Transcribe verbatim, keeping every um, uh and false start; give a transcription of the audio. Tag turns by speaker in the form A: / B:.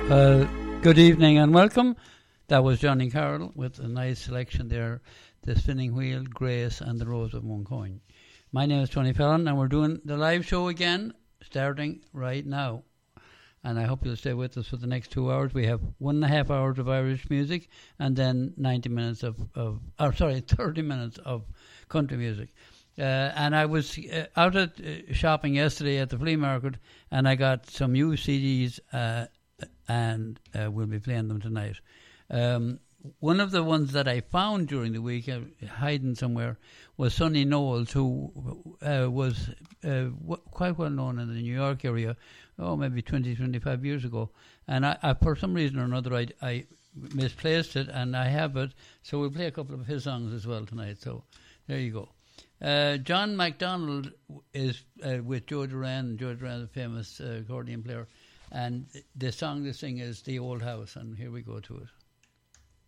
A: Well, good evening and welcome. That was Johnny Carroll with a nice selection there. The Spinning Wheel, Grace and the Rose of One Coin. My name is Tony Fallon and we're doing the live show again starting right now. And I hope you'll stay with us for the next two hours. We have one and a half hours of Irish music and then ninety minutes of, of or sorry, thirty minutes of country music. Uh, and I was uh, out at uh, shopping yesterday at the flea market and I got some new C Ds uh, and uh, we'll be playing them tonight. Um, one of the ones that I found during the week, uh, hiding somewhere, was Sonny Knowles, who uh, was uh, w- quite well known in the New York area, oh, maybe twenty, twenty-five years ago. And I, I, for some reason or another, I, I misplaced it, and I have it. So we'll play a couple of his songs as well tonight. So there you go. Uh, John MacDonald is uh, with Joe Duran. Joe Duran, the famous uh, accordion player. And the song they sing is The Old House, and here we go to it.